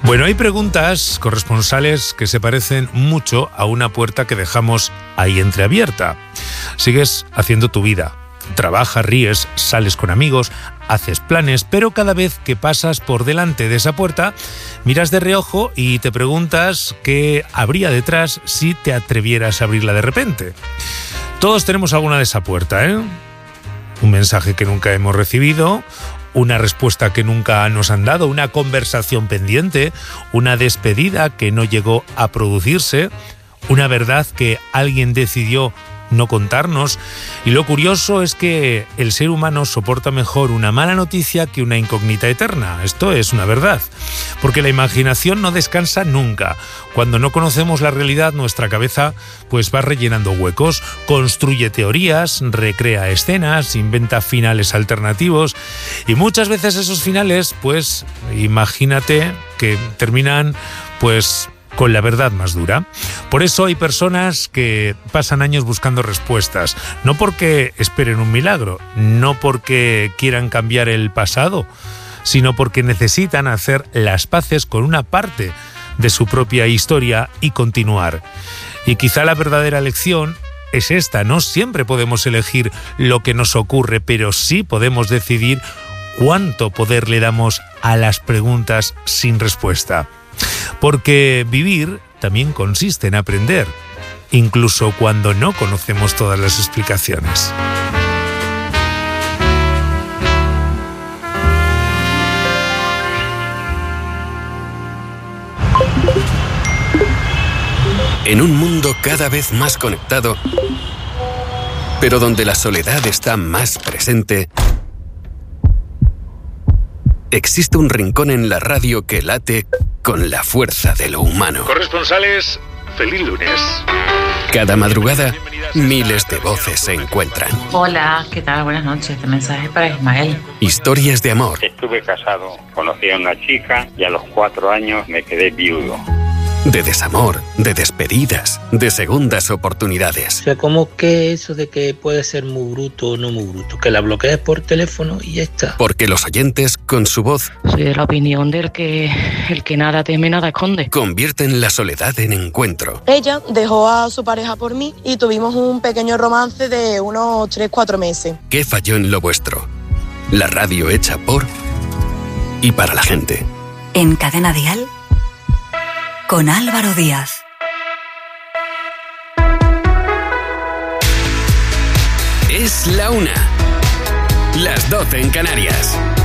Bueno, hay preguntas corresponsales que se parecen mucho a una puerta que dejamos ahí entreabierta. Sigues haciendo tu vida, trabajas, ríes, sales con amigos, haces planes, pero cada vez que pasas por delante de esa puerta, miras de reojo y te preguntas qué habría detrás si te atrevieras a abrirla de repente. Todos tenemos alguna de esa puerta, ¿eh? Un mensaje que nunca hemos recibido, una respuesta que nunca nos han dado, una conversación pendiente, una despedida que no llegó a producirse, una verdad que alguien decidió no contarnos. Y lo curioso es que el ser humano soporta mejor una mala noticia que una incógnita eterna. Esto es una verdad, porque la imaginación no descansa nunca. Cuando no conocemos la realidad, nuestra cabeza pues va rellenando huecos, construye teorías, recrea escenas, inventa finales alternativos, y muchas veces esos finales, pues imagínate que terminan pues con la verdad más dura. Por eso hay personas que pasan años buscando respuestas, no porque esperen un milagro, no porque quieran cambiar el pasado, sino porque necesitan hacer las paces con una parte de su propia historia y continuar. Y quizá la verdadera lección es esta: no siempre podemos elegir lo que nos ocurre, pero sí podemos decidir cuánto poder le damos a las preguntas sin respuesta. Porque vivir también consiste en aprender, incluso cuando no conocemos todas las explicaciones. En un mundo cada vez más conectado, pero donde la soledad está más presente, existe un rincón en la radio que late con la fuerza de lo humano. Corresponsales, feliz lunes. Cada madrugada, miles de voces se encuentran. Hola, ¿qué tal? Buenas noches. Este mensaje es para Ismael. Historias de amor. Estuve casado, conocí a una chica y a los 4 años me quedé viudo. De desamor, de despedidas, de segundas oportunidades. O sea, ¿cómo que eso de que puede ser muy bruto o no muy bruto? Que la bloquees por teléfono y ya está. Porque los oyentes, con su voz, Soy de la opinión del que el que nada teme, nada esconde. convierten la soledad en encuentro. Ella dejó a su pareja por mí y tuvimos un pequeño romance de unos 3-4 meses. ¿Qué falló en lo vuestro? La radio hecha por y para la gente. En Cadena Dial, con Álvaro Díaz. Es la 1. Las 12 en Canarias.